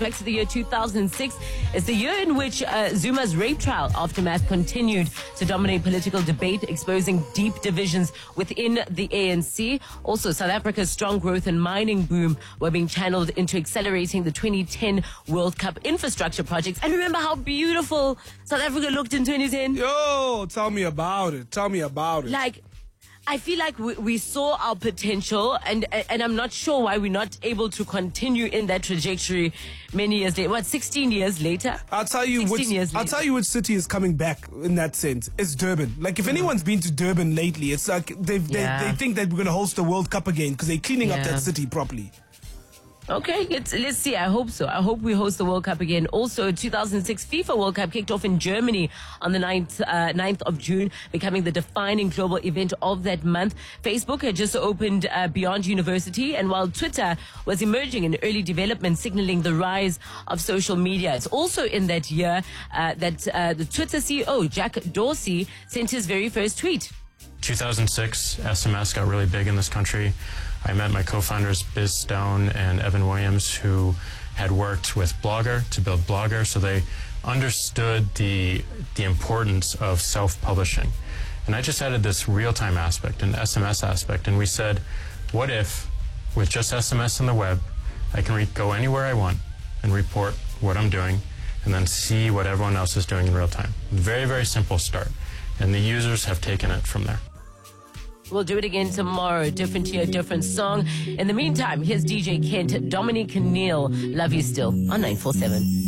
Back to the year 2006 is the year in which Zuma's rape trial aftermath continued to dominate political debate, exposing deep divisions within the ANC. Also, South Africa's strong growth and mining boom were being channeled into accelerating the 2010 World Cup infrastructure projects. And remember how beautiful South Africa looked in 2010? Yo, tell me about it. Tell me about it. Like, I feel like we saw our potential, and I'm not sure why we're not able to continue in that trajectory many years later. What, 16 years later? I'll tell you which city is coming back in that sense. It's Durban. Like, if anyone's been to Durban lately, it's like they think that we're going to host the World Cup again because they're cleaning up that city properly. Okay, let's see. I hope so. I hope we host the World Cup again. Also, 2006 FIFA World Cup kicked off in Germany on the 9th of June, becoming the defining global event of that month. Facebook had just opened Beyond University, and while Twitter was emerging in early development, signaling the rise of social media. It's also in that year that the Twitter CEO, Jack Dorsey, sent his very first tweet. 2006, SMS got really big in this country. I met my co-founders Biz Stone and Evan Williams, who had worked with Blogger to build Blogger, so they understood the importance of self-publishing. And I just added this real-time aspect, an SMS aspect, and we said, what if, with just SMS on the web, I can go anywhere I want and report what I'm doing and then see what everyone else is doing in real time. Very, very simple start. And the users have taken it from there. We'll do it again tomorrow. Different year, different song. In the meantime, here's DJ Kent, Dominique Neal, Love You Still on 947.